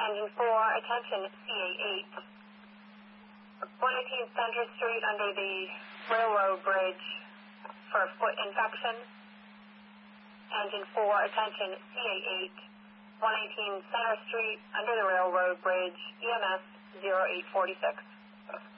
Engine 4, attention, CA8. 118 Center Street under the railroad bridge for foot infection. Engine 4, attention, CA8. 118 Center Street under the railroad bridge, EMS 0846.